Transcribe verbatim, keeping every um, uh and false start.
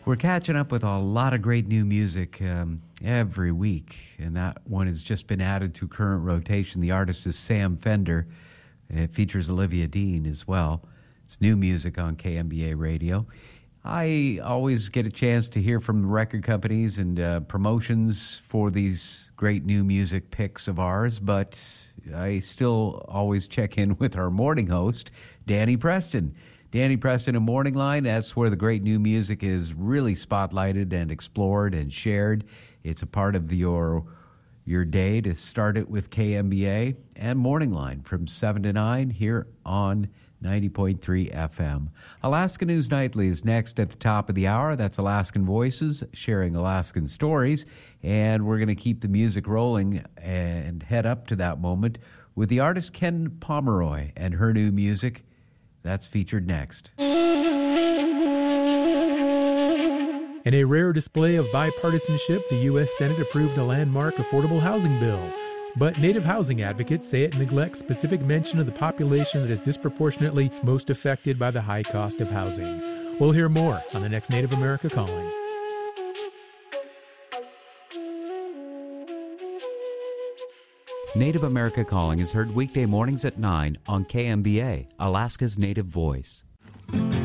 We're catching up with a lot of great new music um, every week, and that one has just been added to current rotation. The artist is Sam Fender. It features Olivia Dean as well. It's new music on K M B A Radio. I always get a chance to hear from the record companies and uh, promotions for these great new music picks of ours, but I still always check in with our morning host, Danny Preston. Danny Preston and Morning Line, that's where the great new music is really spotlighted and explored and shared. It's a part of your your day to start it with K M B A and Morning Line from seven to nine here on ninety point three F M. Alaska News Nightly is next at the top of the hour. That's Alaskan Voices, sharing Alaskan stories. And we're going to keep the music rolling and head up to that moment with the artist Ken Pomeroy and her new music. That's featured next. In a rare display of bipartisanship, the U S Senate approved a landmark affordable housing bill. But Native housing advocates say it neglects specific mention of the population that is disproportionately most affected by the high cost of housing. We'll hear more on the next Native America Calling. Native America Calling is heard weekday mornings at nine on K M B A, Alaska's Native Voice.